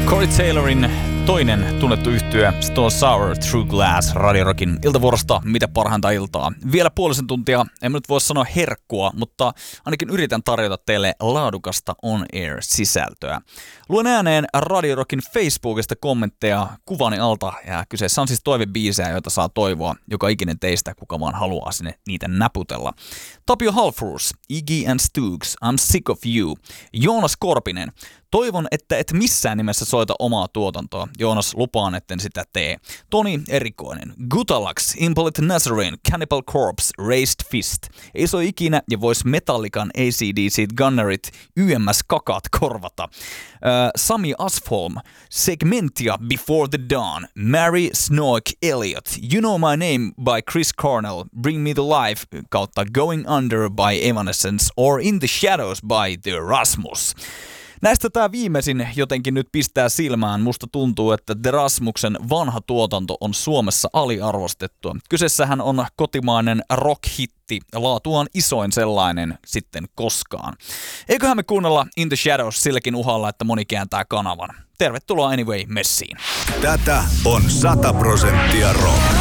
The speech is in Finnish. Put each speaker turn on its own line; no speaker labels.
Corey Taylorin toinen tunnettu yhtye Stone Sour Through Glass Radio Rockin iltavuorosta mitä parhainta iltaa. Vielä puolisen tuntia, en nyt voi sanoa herkkua, mutta ainakin yritän tarjota teille laadukasta on-air-sisältöä. Luen ääneen Radio Rockin Facebookista kommentteja kuvani alta ja kyseessä on siis toivebiisejä, joita saa toivoa joka ikinen teistä, kuka vaan haluaa sinne niitä näputella. Tapio Halfroos, Iggy and Stooges, I'm Sick of You, Joonas Korpinen. Toivon, että et missään nimessä soita omaa tuotantoa. Joonas, lupaan, etten sitä tee. Toni Erikoinen, Gutalax, Impolite Nazarene, Cannibal Corpse, Raised Fist. Ei soi ikinä ja vois Metallican, AC/DC, Gunnerit, YMS-kakat korvata. Sami Asfholm, Segmentia, Before the Dawn, Mary Snoik Elliot, You Know My Name by Chris Cornell, Bring Me to Life kautta Going Under by Evanescence or In the Shadows by The Rasmus. Näistä tämä viimeisin jotenkin nyt pistää silmään. Musta tuntuu, että The Rasmuksen vanha tuotanto on Suomessa aliarvostettua. Kyseessähän on kotimainen rock-hitti, laatuaan isoin sellainen sitten koskaan. Eiköhän me kuunnella In the Shadows silläkin uhalla, että moni kääntää kanavan. Tervetuloa anyway messiin.
Tätä on 100% rock.